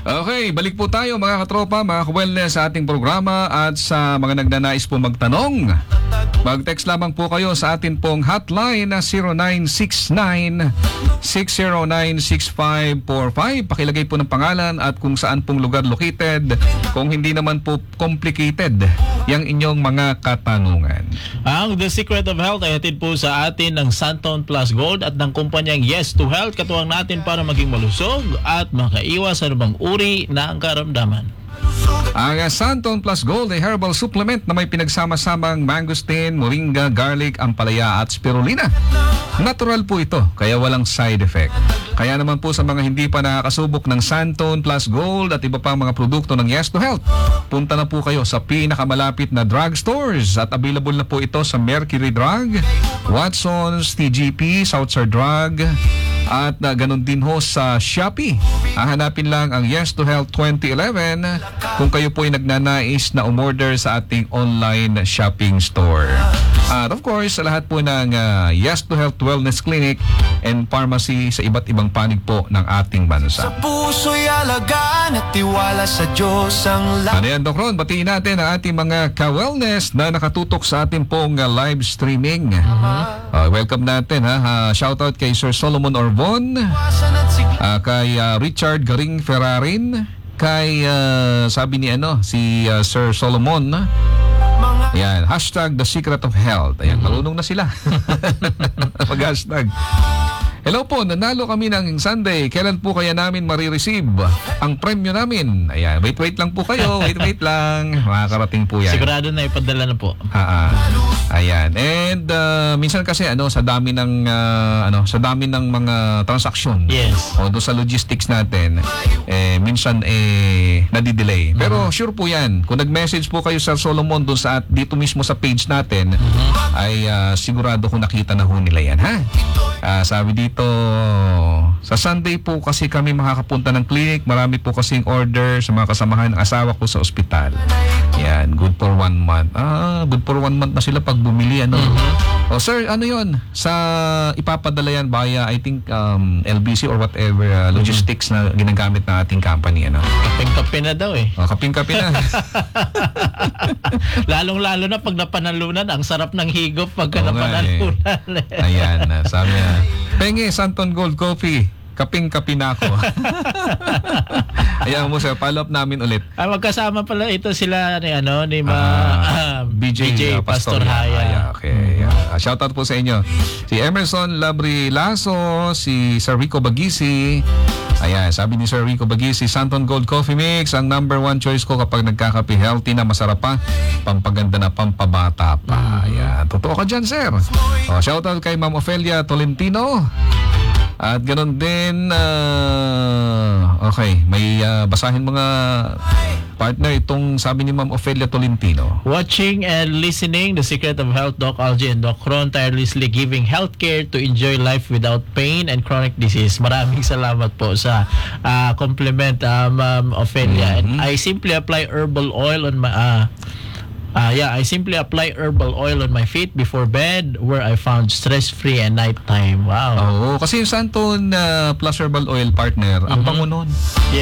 Okay, balik po tayo mga katropa, mga ka-wellness sa ating programa at sa mga nagnanais po magtanong. Mag-text lamang po kayo sa atin pong hotline na 0969-609-6545. Pakilagay po ng pangalan at kung saan pong lugar located. Kung hindi naman po complicated yung inyong mga katanungan. Ang The Secret of Health ay hatid po sa atin ng Santon Plus Gold at ng kumpanyang Yes to Health. Katuwang natin para maging malusog at makaiwas sa anumang uri na ang karamdaman. Ang Santon Plus Gold ay herbal supplement na may pinagsama-samang mangosteen, moringa, garlic, ampalaya at spirulina. Natural po ito, kaya walang side effect. Kaya naman po sa mga hindi pa nakakasubok ng Santon Plus Gold at iba pang mga produkto ng Yes to Health, punta na po kayo sa pinakamalapit na drugstores at available na po ito sa Mercury Drug, Watson's, TGP, Southside Drug, at ganun din ho sa Shopee. Hahanapin lang ang Yes to Health 2011 kung kayo po ay nagnanais na umorder sa ating online shopping store. At of course, sa lahat po ng Yes to Health Wellness Clinic and Pharmacy sa iba't ibang panig po ng ating bansa. Sa puso'y alagaan at tiwala sa Diyos ang Ano yan, Doc Ron? Batiin natin ang ating mga ka-wellness na nakatutok sa ating pong live streaming. Welcome natin. Shoutout kay Sir Solomon Orvon, kay Richard Garing Ferrarin, kay sabi ni si Sir Solomon. Ayan, hashtag The Secret of Health. Ayan, marunong na sila. Mag-hashtag. Hello po, nanalo kami ng Sunday. Kailan po kaya namin marireceive ang premyo namin? Ayan, wait lang po kayo. Wait lang. Makakarating po yan. Sigurado na ipadala na po. Ayan. And minsan kasi sa dami ng mga transaksyon. Yes. O doon sa logistics natin, minsan nadidelay. Pero sure po yan. Kung nag-message po kayo sa Solomon doon dito mismo sa page natin, ay sigurado kung nakita na ho nila yan, ha? Sabi dito, sa Sunday po kasi kami makakapunta ng clinic. Marami po kasing order sa mga kasamahan ng asawa ko sa ospital. Yan, good for 1 month. Good for 1 month na sila pag bumili, O sir, ano yon? Sa ipapadala yan via, I think, LBC or whatever logistics na ginagamit ng ating company, Kaping-kape na daw eh. Kaping-kape na. Lalong-lalo na pag napanalunan, ang sarap ng higop pagka napanalunan. Ayan, sabi niya, Penge, Santon Gold Coffee. Kaping-kapi na ako. Ayan mo sir, follow up namin ulit. Magkasama pala ito sila ni BJ Pastor Haya. Okay. Shoutout po sa inyo. Si Emerson Labri Lasso, si Sir Rico Bagisi. Ayan, sabi ni Sir Rico Bagisi, Santon Gold Coffee Mix, ang number 1 choice ko kapag nagkakape, healthy na, masarap pa, pampaganda na, pampabata pa. Ayan, totoo ka dyan, sir. Shoutout kay Ma'am Ofelia Tolentino. At ganoon din, okay, may basahin mga partner itong sabi ni Ma'am Ofelia Tolentino. Watching and listening The Secret of Health, Doc Algie and Doc Ron, tirelessly giving healthcare to enjoy life without pain and chronic disease. Maraming salamat po sa compliment, Ma'am Ofelia. And I simply apply herbal oil on my I simply apply herbal oil on my feet before bed, where I found stress-free and nighttime. Wow. Oo, kasi yung Santon Plus Herbal Oil partner, ang bango nun.